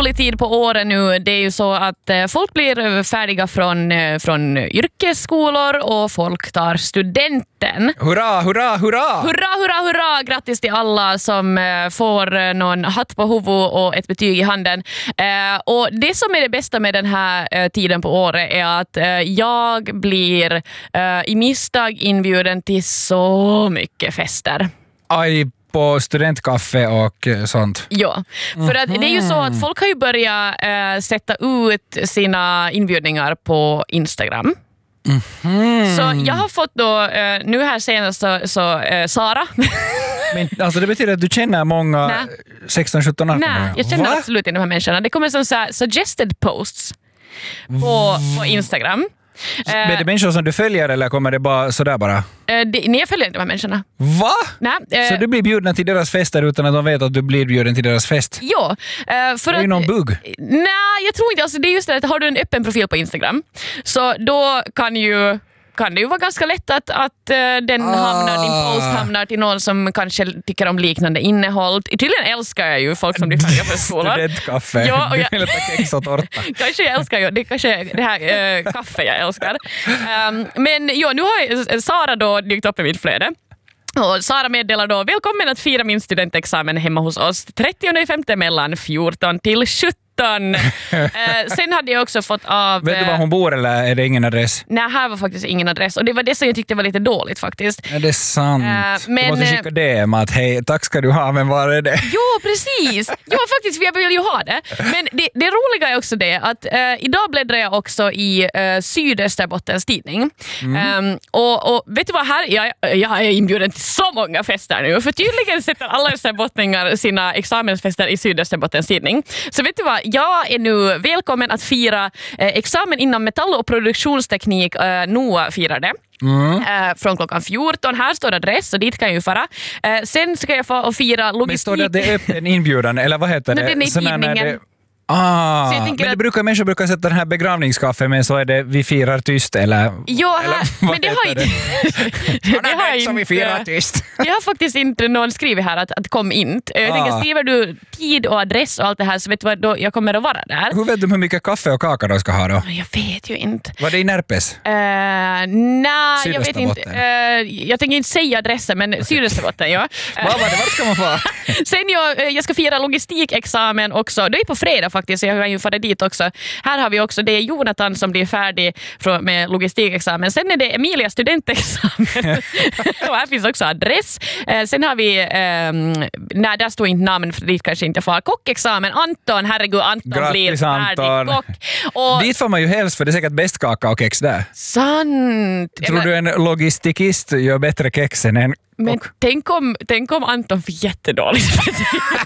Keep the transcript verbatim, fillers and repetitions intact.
orolig tid på året nu. Det är ju så att eh, folk blir färdiga från, eh, från yrkesskolor och folk tar studenten. Hurra, hurra, hurra! Hurra, hurra, hurra! Grattis till alla som eh, får eh, någon hatt på huvudet och ett betyg i handen. Eh, och det som är det bästa med den här eh, tiden på året är att eh, jag blir eh, i misstag inbjuden till så mycket fester. Aj, på studentkaffe och sånt. Ja, för att det är ju så att folk har ju börjat äh, sätta ut sina inbjudningar på Instagram. Mm. Så jag har fått då, äh, nu här senast så, så äh, Sara. Men alltså det betyder att du känner många Nej. sexton, sjutton, arton? Nej, jag känner Va? absolut inte de här människorna. Det kommer som så här suggested posts på, på Instagram. Men är det människor som du följer eller kommer det bara sådär bara? Äh, det, nej, jag följer inte de här människorna. Va? Nej, äh, Så du blir bjuden till deras fester utan att de vet att du blir bjuden till deras fest? Ja, äh, för är det att, någon bugg? Nej, jag tror inte. Alltså, det är just det att har du en öppen profil på Instagram så då kan ju kan det ju vara ganska lätt att, att uh, den ah. hamnar, din post hamnar till någon som kanske tycker om liknande innehåll. Tydligen älskar jag ju folk som blir färdiga för skolan. Studentkaffe. Ja, och jag, du vill ta kex och tårta. kanske jag älskar ju, det är kanske det här uh, kaffe jag älskar. Um, men ja, nu har Sara då dykt upp i mitt flöde. Och Sara meddelar då, välkommen att fira min studentexamen hemma hos oss trettionde femte mellan fjorton till sjutton. eh, sen hade jag också fått av... Vet du var hon bor eller är det ingen adress? Nej, här var faktiskt ingen adress. Och det var det som jag tyckte var lite dåligt faktiskt. Är det sant? Uh, men, du måste skicka D M att hej, tack ska du ha, men var är det? Jo, precis. Jo, faktiskt, för jag vill ju ha det. Men det, det roliga är också det att uh, idag bläddrar jag också i uh, Sydösterbottens tidning. Mm. Um, och, och vet du vad här? Jag, jag är inbjuden till så många fester nu. För tydligen sätter alla österbottningar sina examensfester i Sydösterbottens tidning. Så vet du vad? Jag är nu välkommen att fira eh, examen inom metall- och produktionsteknik. Eh, N O A firar det. Mm. Eh, från klockan fjorton. Här står adress och dit kan jag ju fara. Eh, sen ska jag få och fira logistik. Men står det att det är öppen inbjudan? Eller vad heter det? No, den är i tidningen. Ah, men det att... brukar, människor brukar sätta den här begravningskaffe men så är det vi firar tyst eller... Jo, här, eller men det har inte... det, det har inte... som vi firar tyst. Det har faktiskt inte någon skrivit här att, att kom inte. Jag ah. tänker, skriver du tid och adress och allt det här så vet du vad, då jag kommer att vara där. Hur vet du hur mycket kaffe och kaka de ska ha då? Jag vet ju inte. Var det i Närpes? Uh, nej, jag vet inte. Uh, jag tänker inte säga adressen, men Sydösterbotten, ja. Vad var det? Vart ska man få? Sen jag, jag ska fira logistikexamen också. Det är på fredag faktiskt, så jag kan ju fara dit också. Här har vi också, det är Jonathan som blir färdig med logistikexamen. Sen är det Emilia studentexamen. Och här finns också adress. Eh, sen har vi, eh, nej där står inte namn för dit kanske inte får. Kockexamen, Anton, herregud Anton Grattis, blir färdig Anton. kock. Och, dit får man ju helst för det är säkert bäst kaka och kex där. Sant. Tror du en logistikist gör bättre kex än en Men tänk om, tänk om Anton fick jättedåligt.